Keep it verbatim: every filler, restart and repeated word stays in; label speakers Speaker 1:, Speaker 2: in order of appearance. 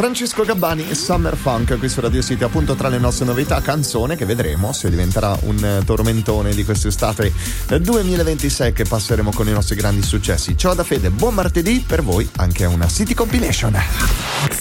Speaker 1: Francesco Gabbani e Summer Funk qui su Radio City, appunto tra le nostre novità, canzone che vedremo se diventerà un tormentone di quest'estate duemilaventisei che passeremo con i nostri grandi successi. Ciao da Fede, buon martedì, per voi anche una City Compilation.